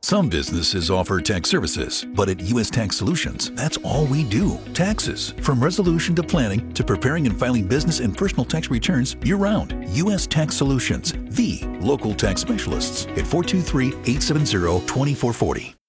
Some businesses offer tax services, but at U.S. Tax Solutions, that's all we do. Taxes. From resolution to planning to preparing and filing business and personal tax returns year-round. U.S. Tax Solutions, the local tax specialists at 423-870-2440.